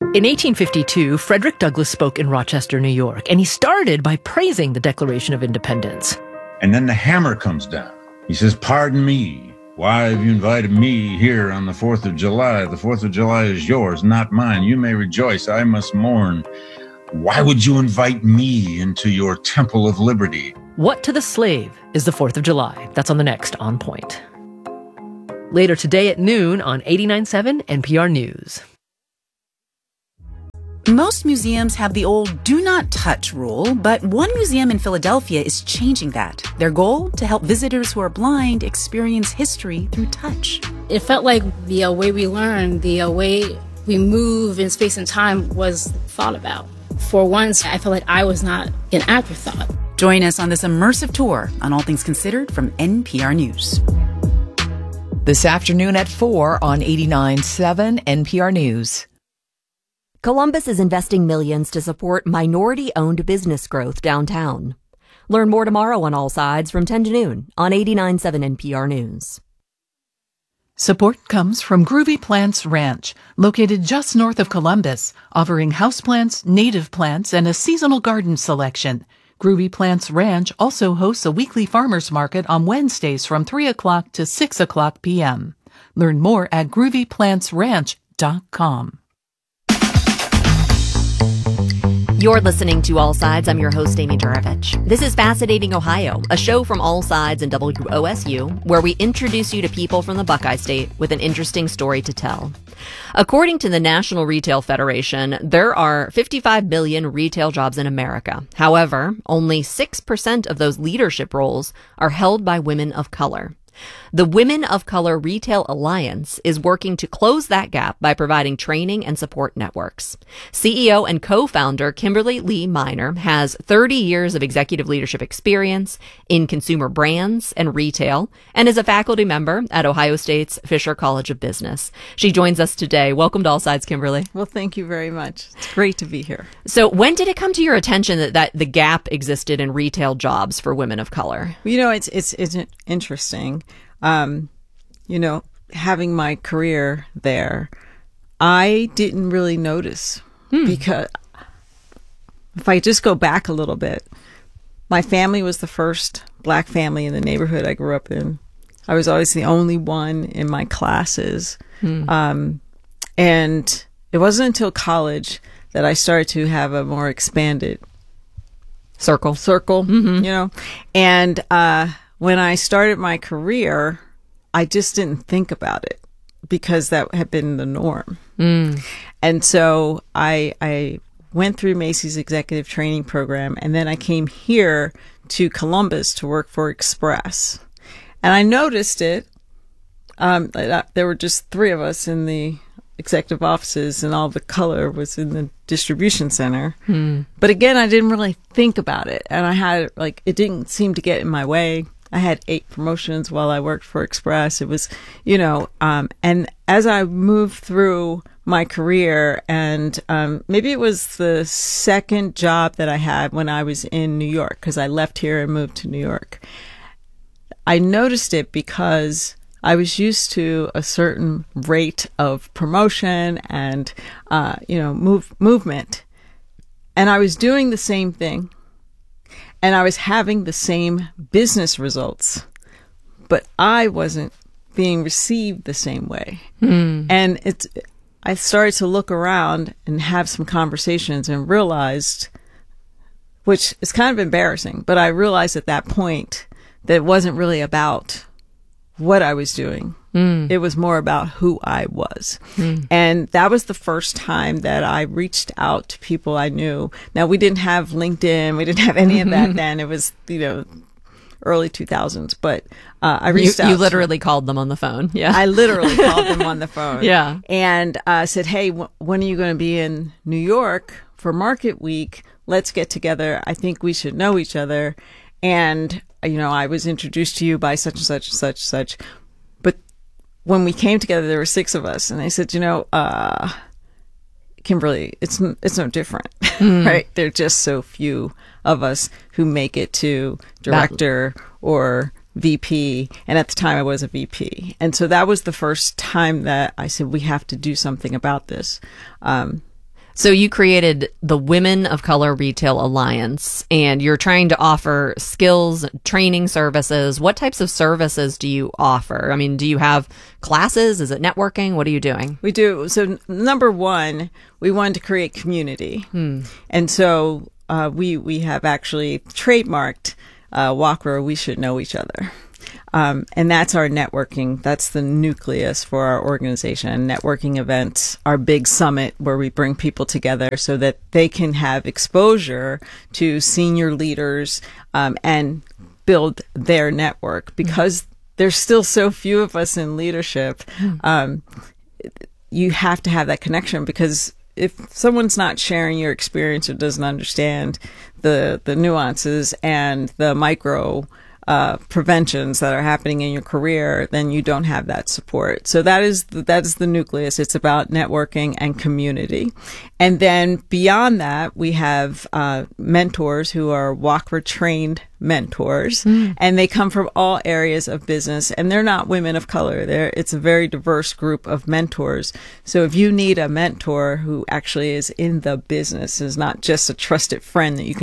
In 1852, Frederick Douglass spoke in Rochester, New York, and he started by praising the Declaration of Independence. And then the hammer comes down. He says, "Pardon me. Why have you invited me here on the 4th of July? The 4th of July is yours, not mine. You may rejoice. I must mourn. Why would you invite me into your temple of liberty?" What to the slave is the 4th of July? That's on the next On Point. Later today at noon on 89.7 NPR News. Most museums have the old do not touch rule, but one museum in Philadelphia is changing that. Their goal? To help visitors who are blind experience history through touch. It felt like the way we learn, the way we move in space and time was thought about. For once, I felt like I was not an afterthought. Join us on this immersive tour on All Things Considered from NPR News. This afternoon at 4 on 89.7 NPR News. Columbus is investing millions to support minority-owned business growth downtown. Learn more tomorrow on All Sides from 10 to noon on 89.7 NPR News. Support comes from Groovy Plants Ranch, located just north of Columbus, offering houseplants, native plants, and a seasonal garden selection. Groovy Plants Ranch also hosts a weekly farmers market on Wednesdays from 3 o'clock to 6 o'clock p.m. Learn more at groovyplantsranch.com. You're listening to All Sides. I'm your host, Amy Juravich. This is Fascinating Ohio, a show from All Sides and WOSU, where we introduce you to people from the Buckeye State with an interesting story to tell. According to the National Retail Federation, there are 55 million retail jobs in America. However, only 6% of those leadership roles are held by women of color. The Women of Color Retail Alliance is working to close that gap by providing training and support networks. CEO and co-founder Kimberly Lee Minor has 30 years of executive leadership experience in consumer brands and retail and is a faculty member at Ohio State's Fisher College of Business. She joins us today. Welcome to All Sides, Kimberly. Well, thank you very much. It's great to be here. So when did it come to your attention that the gap existed in retail jobs for women of color? You know, it's interesting. Having my career there, I didn't really notice because if I just go back a little bit, my family was the first Black family in the neighborhood I grew up in. I was always the only one in my classes. And it wasn't until college that I started to have a more expanded circle, and when I started my career, I just didn't think about it because that had been the norm. And so I went through Macy's executive training program, and then I came here to Columbus to work for Express. And I noticed it. There were just 3 of us in the executive offices, and all the color was in the distribution center. But again, I didn't really think about it. And I had, it didn't seem to get in my way. I had 8 promotions while I worked for Express. It was, and as I moved through my career, and maybe it was the second job that I had when I was in New York, because I left here and moved to New York. I noticed it because I was used to a certain rate of promotion and, movement. And I was doing the same thing. And I was having the same business results, but I wasn't being received the same way. And I started to look around and have some conversations and realized, which is kind of embarrassing, but I realized at that point that it wasn't really about what I was doing. It was more about who I was. And that was the first time that I reached out to people I knew. Now, we didn't have LinkedIn. We didn't have any of that then. It was, early 2000s. But I reached out. You literally called them on the phone. Yeah. I literally called them on the phone. Yeah. And said, hey, when are you going to be in New York for Market Week? Let's get together. I think we should know each other. And, I was introduced to you by such and such and such and such. When we came together, there were 6 of us, and I said, Kimberly, it's no different, right? There are just so few of us who make it to director or VP, and at the time I was a VP. And so that was the first time that I said, we have to do something about this. So you created the Women of Color Retail Alliance, and you're trying to offer skills, training services. What types of services do you offer? I mean, do you have classes? Is it networking? What are you doing? We do. So number one, we wanted to create community. And so we have actually trademarked Walk Where We Should Know Each Other. And that's our networking. That's the nucleus for our organization. Networking events, our big summit where we bring people together so that they can have exposure to senior leaders and build their network. Because there's still so few of us in leadership, you have to have that connection, because if someone's not sharing your experience or doesn't understand the nuances and the micro preventions that are happening in your career, then you don't have that support. So that is the nucleus. It's about networking and community. And then beyond that, we have mentors who are Walker trained mentors, and they come from all areas of business, and they're not women of color. It's a very diverse group of mentors. So if you need a mentor who actually is in the business, is not just a trusted friend that you can